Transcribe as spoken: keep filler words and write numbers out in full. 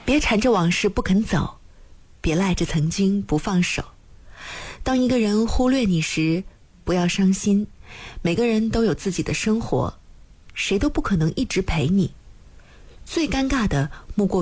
别缠着往事不肯走，别赖着曾经不放手。当一个人忽略你时，不要伤心，每个人都有自己的生活，谁都不可能一直陪你。最尴尬的莫过